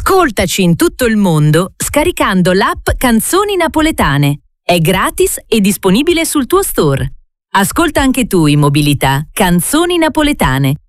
Ascoltaci in tutto il mondo scaricando l'app Canzoni Napoletane. È gratis e disponibile sul tuo store. Ascolta anche tu in mobilità Canzoni Napoletane